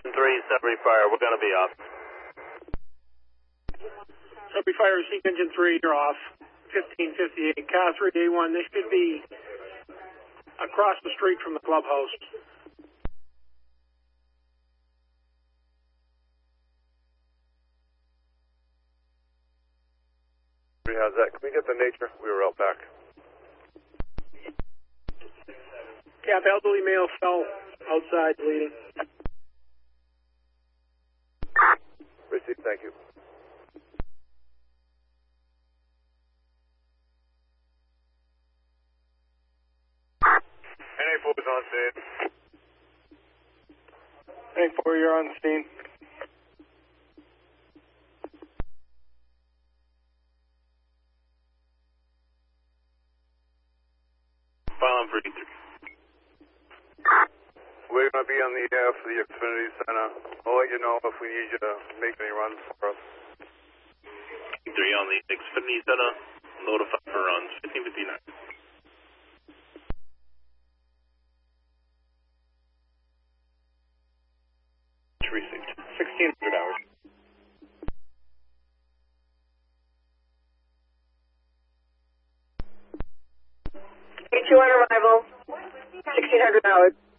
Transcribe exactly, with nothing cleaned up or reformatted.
three, Sudbury Fire, we're going to be off. Sudbury Fire, Seek Engine three, you're off. fifteen fifty-eight, C A three A one, this should be across the street from the clubhouse. How's that? Can we get the nature? We were out back. Cap, elderly male fell outside bleeding. Received, thank you. N A four is on scene. N A four, you're on scene. File for E three. We're going to be on the air for the Xfinity Center. I'll let you know if we need you to make any runs for us. E three on the Xfinity Center, notify for runs, fifteen fifty-nine. Received. sixteen hundred hours. two on arrival, sixteen hundred hours.